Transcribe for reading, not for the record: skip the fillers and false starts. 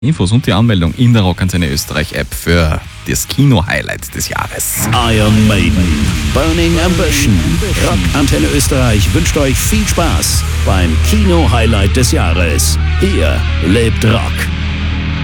Infos und die Anmeldung in der Rockantenne Österreich App für das Kino-Highlight des Jahres. Iron Maiden, Burning Ambition. Rockantenne Österreich wünscht euch viel Spaß beim Kino-Highlight des Jahres. Hier lebt Rock.